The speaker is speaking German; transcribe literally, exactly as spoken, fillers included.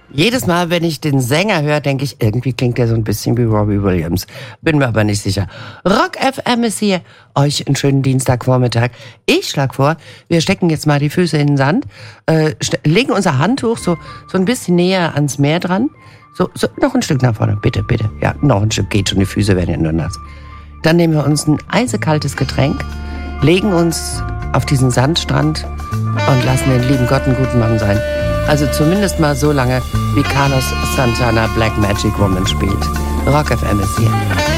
Jedes Mal, wenn ich den Sänger höre, denke ich, irgendwie klingt der so ein bisschen wie Robbie Williams. Bin mir aber nicht sicher. Rock F M ist hier. Euch einen schönen Dienstagvormittag. Ich schlage vor, wir stecken jetzt mal die Füße in den Sand, äh, legen unser Handtuch so, so ein bisschen näher ans Meer dran. So, so, noch ein Stück nach vorne. Bitte, bitte. Ja, noch ein Stück geht schon, die Füße werden ja nur nass. Dann nehmen wir uns ein eisekaltes Getränk, legen uns auf diesen Sandstrand und lassen den lieben Gott einen guten Mann sein. Also zumindest mal so lange, wie Carlos Santana Black Magic Woman spielt. Rock F M ist hier.